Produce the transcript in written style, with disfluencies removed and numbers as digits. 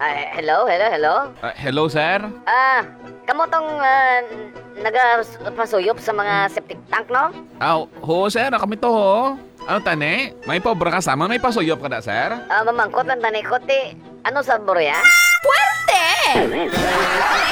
Hello? Hello, sir? Kamo tong nagapasuyop sa mga septic tank, no? Oo, sir. Kami to, ho. Ano, tani? May pobra kasama? May pasuyop ka na, sir? Mamangkot lang tanikot, ano sabor ya? Puwerte!